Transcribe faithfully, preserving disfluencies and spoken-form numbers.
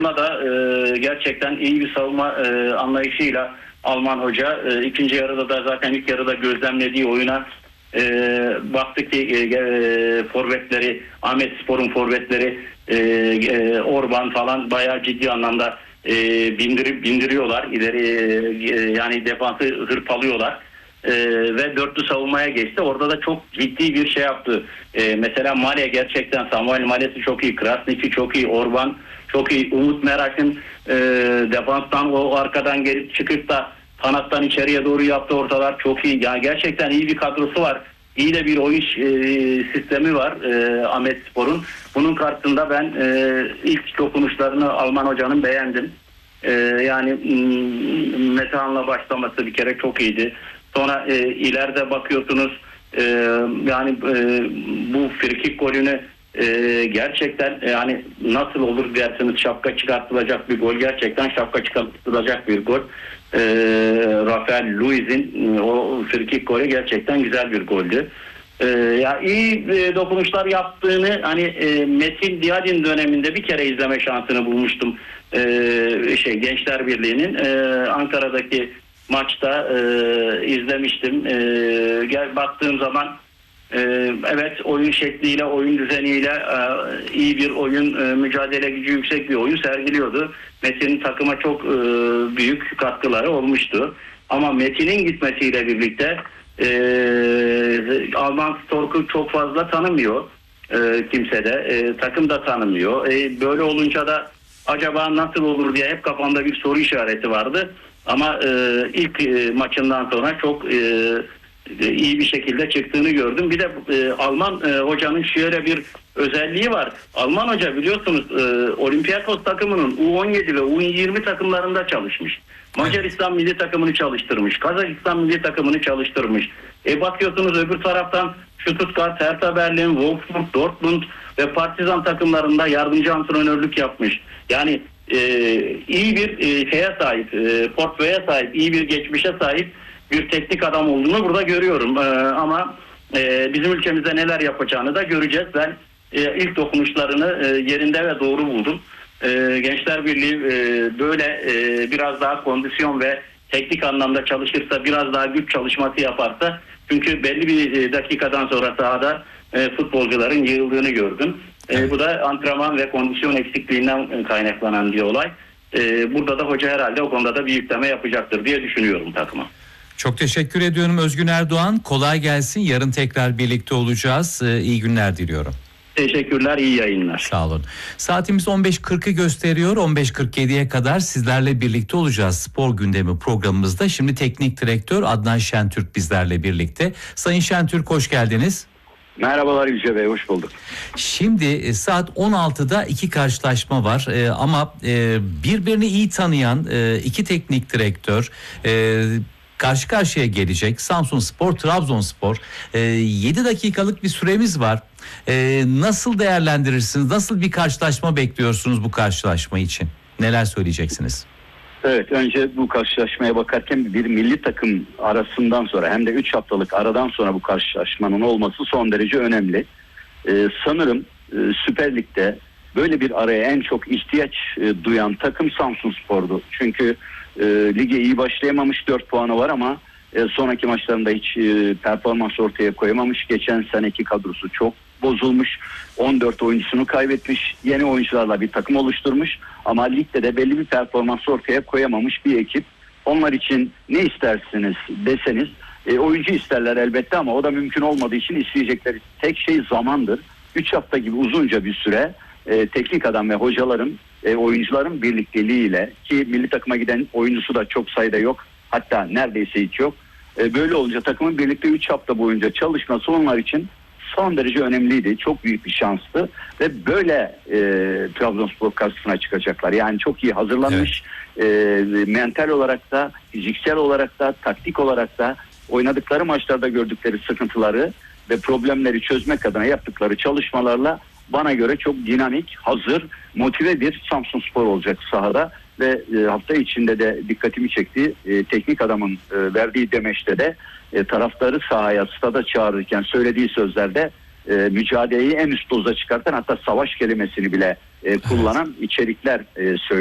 da e, gerçekten iyi bir savunma e, anlayışıyla Alman hoca e, ikinci yarıda da zaten ilk yarıda gözlemlediği oyuna e, baktık ki e, e, forvetleri, Ahmetspor'un forvetleri e, e, Orban falan bayağı ciddi anlamda e, bindirip bindiriyorlar ileri, e, yani defansı hırpalıyorlar. Ee, ve dörtlü savunmaya geçti. Orada da çok ciddi bir şey yaptı. Ee, mesela Male gerçekten, Samuel Male'si çok iyi, Krasniqi çok iyi, Orban çok iyi, Umut Merak'ın e, defanstan o arkadan gelip çıkıp da kanattan içeriye doğru yaptı ortalar çok iyi. Yani gerçekten iyi bir kadrosu var. İyi de bir oyun e, sistemi var e, Ahmetspor'un. Bunun karşısında ben e, ilk dokunuşlarını Alman hocanın beğendim. E, yani Metehan'la başlaması bir kere çok iyiydi. Sonra e, ileride bakıyorsunuz e, yani e, bu frikik golünü e, gerçekten e, yani nasıl olur dersiniz, şapka çıkartılacak bir gol, gerçekten şapka çıkartılacak bir gol. E, Rafael Luiz'in e, o frikik golü gerçekten güzel bir goldü. E, ya iyi e, dokunuşlar yaptığını hani e, Metin Diyadin döneminde bir kere izleme şansını bulmuştum. E, şey Gençler Birliği'nin e, Ankara'daki maçta e, izlemiştim. E, gel baktığım zaman e, evet oyun şekliyle, oyun düzeniyle e, iyi bir oyun, e, mücadele gücü yüksek bir oyun sergiliyordu. Metin'in takıma çok e, büyük katkıları olmuştu. Ama Metin'in gitmesiyle birlikte e, Alman Stork'u çok fazla tanımıyor e, kimse de. E, takım da tanımıyor. E, böyle olunca da acaba nasıl olur diye hep kafamda bir soru işareti vardı. Ama e, ilk e, maçından sonra çok e, e, iyi bir şekilde çıktığını gördüm. Bir de e, Alman e, hocanın şöyle bir özelliği var. Alman hoca biliyorsunuz e, Olympiakos takımının U on yedi ve U yirmi takımlarında çalışmış. Macaristan milli takımını çalıştırmış. Kazakistan milli takımını çalıştırmış. E bakıyorsunuz öbür taraftan Stuttgart, Hertha Berlin, Wolfsburg, Dortmund ve Partizan takımlarında yardımcı antrenörlük yapmış. Yani Ee, iyi bir e, şeye sahip, e, portföye sahip, iyi bir geçmişe sahip bir teknik adam olduğunu burada görüyorum. Ee, ama e, bizim ülkemizde neler yapacağını da göreceğiz. Ben e, ilk dokunuşlarını e, yerinde ve doğru buldum. E, Gençler Birliği e, böyle e, biraz daha kondisyon ve teknik anlamda çalışırsa, biraz daha güç çalışması yaparsa, çünkü belli bir dakikadan sonra sahada e, futbolcuların yığıldığını gördüm. E, bu da antrenman ve kondisyon eksikliğinden kaynaklanan bir olay. E, burada da hoca herhalde o konuda da bir yükleme yapacaktır diye düşünüyorum takıma. Çok teşekkür ediyorum Özgün Erdoğan. Kolay gelsin. Yarın tekrar birlikte olacağız. E, iyi günler diliyorum. Teşekkürler, iyi yayınlar. Sağ olun. Saatimiz on beş kırkı gösteriyor. on beş kırk yediye kadar sizlerle birlikte olacağız spor gündemi programımızda. Şimdi teknik direktör Adnan Şentürk bizlerle birlikte. Sayın Şentürk, hoş geldiniz. Merhabalar Yüce Bey, hoş bulduk. Şimdi saat on altıda iki karşılaşma var ee, ama e, birbirini iyi tanıyan e, iki teknik direktör e, karşı karşıya gelecek. Samsunspor, Trabzonspor. E, yedi dakikalık bir süremiz var. E, nasıl değerlendirirsiniz? Nasıl bir karşılaşma bekliyorsunuz bu karşılaşma için? Neler söyleyeceksiniz? Evet, önce bu karşılaşmaya bakarken bir milli takım arasından sonra hem de üç haftalık aradan sonra bu karşılaşmanın olması son derece önemli. Ee, sanırım e, Süper Lig'de böyle bir araya en çok ihtiyaç e, duyan takım Samsunspor'du. Çünkü e, lige iyi başlayamamış, dört puanı var ama e, sonraki maçlarında hiç e, performans ortaya koyamamış. Geçen seneki kadrosu çok bozulmuş. on dört oyuncusunu kaybetmiş. Yeni oyuncularla bir takım oluşturmuş. Ama ligde de belli bir performans ortaya koyamamış bir ekip. Onlar için ne istersiniz deseniz e, oyuncu isterler elbette ama o da mümkün olmadığı için isteyecekleri tek şey zamandır. üç hafta gibi uzunca bir süre e, teknik adam ve hocaların, e, oyuncuların birlikteliğiyle, ki milli takıma giden oyuncusu da çok sayıda yok. Hatta neredeyse hiç yok. E, böyle olunca takımın birlikte üç hafta boyunca çalışması onlar için son derece önemliydi. Çok büyük bir şanstı. Ve böyle e, Trabzonspor karşısına çıkacaklar. Yani çok iyi hazırlanmış. Evet. E, mental olarak da, fiziksel olarak da, taktik olarak da oynadıkları maçlarda gördükleri sıkıntıları ve problemleri çözmek adına yaptıkları çalışmalarla bana göre çok dinamik, hazır, motive bir Samsunspor olacak sahada. Ve e, hafta içinde de dikkatimi çekti. E, teknik adamın e, verdiği demeçte de e, taraftarı sahaya, stada çağırırken söylediği sözlerde e, mücadeleyi en üst doza çıkartan, hatta savaş kelimesini bile e, kullanan evet. içerikler e, söylüyor.